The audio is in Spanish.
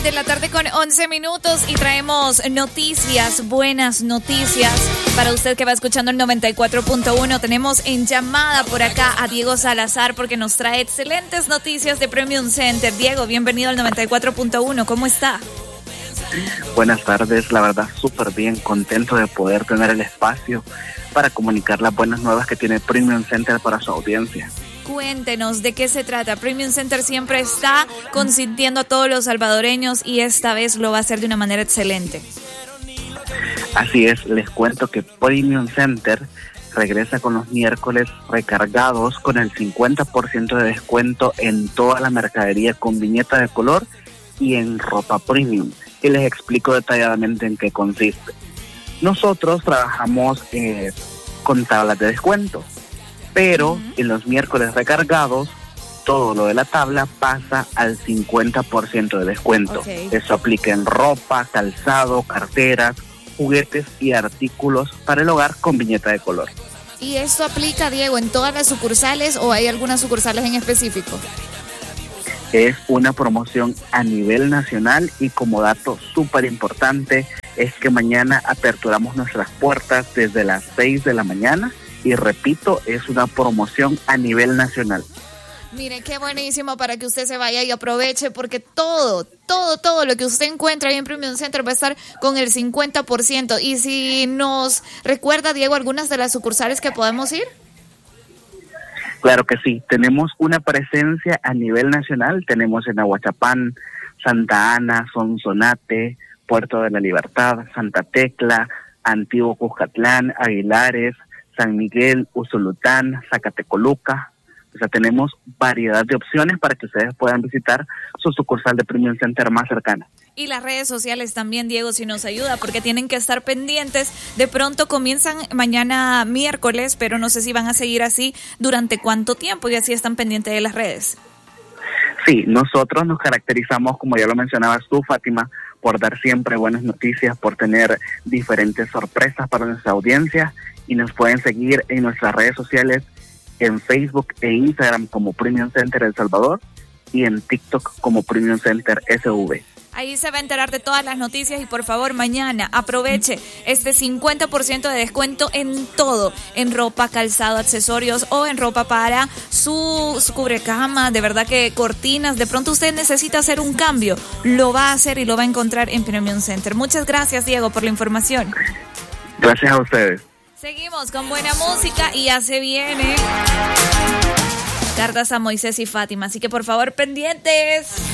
de la tarde con 11 minutos y traemos noticias, buenas noticias para usted que va escuchando el 94.1. Tenemos en llamada por acá a Diego Salazar porque nos trae excelentes noticias de Premium Center. Diego, bienvenido al 94.1. ¿Cómo está? Buenas tardes, la verdad súper bien, contento de poder tener el espacio para comunicar las buenas nuevas que tiene Premium Center para su audiencia. Cuéntenos de qué se trata. Premium Center siempre está consintiendo a todos los salvadoreños y esta vez lo va a hacer de una manera excelente. Así es, les cuento que Premium Center regresa con los miércoles recargados con el 50% de descuento en toda la mercadería con viñeta de color y en ropa premium. Y les explico detalladamente en qué consiste. Nosotros trabajamos con tablas de descuento, pero en los miércoles recargados, todo lo de la tabla pasa al 50% de descuento. Okay. Eso aplica en ropa, calzado, carteras, juguetes y artículos para el hogar con viñeta de color. ¿Y esto aplica, Diego, en todas las sucursales o hay algunas sucursales en específico? Es una promoción a nivel nacional y como dato súper importante es que mañana aperturamos nuestras puertas desde las 6 de la mañana y repito, es una promoción a nivel nacional. Mire, qué buenísimo para que usted se vaya y aproveche porque todo lo que usted encuentra ahí en Premium Center va a estar con el 50%. Y si nos recuerda, Diego, algunas de las sucursales que podemos ir. Claro que sí, tenemos una presencia a nivel nacional, tenemos en Aguachapán, Santa Ana, Sonsonate, Puerto de la Libertad, Santa Tecla, Antiguo Cuscatlán, Aguilares, San Miguel, Usulután, Zacatecoluca. O sea, tenemos variedad de opciones para que ustedes puedan visitar su sucursal de Premium Center más cercana. Y las redes sociales también, Diego, si nos ayuda, porque tienen que estar pendientes. De pronto comienzan mañana miércoles, pero no sé si van a seguir así durante cuánto tiempo y así están pendientes de las redes. Sí, nosotros nos caracterizamos, como ya lo mencionabas tú, Fátima, por dar siempre buenas noticias, por tener diferentes sorpresas para nuestra audiencia y nos pueden seguir en nuestras redes sociales en Facebook e Instagram como Premium Center El Salvador y en TikTok como Premium Center SV. Ahí se va a enterar de todas las noticias y por favor mañana aproveche este 50% de descuento en todo, en ropa, calzado, accesorios o en ropa para su cubrecama, de verdad que cortinas, de pronto usted necesita hacer un cambio, lo va a hacer y lo va a encontrar en Premium Center. Muchas gracias, Diego, por la información. Gracias a ustedes. Seguimos con buena música y ya se viene Cartas a Moisés y Fátima, así que por favor pendientes.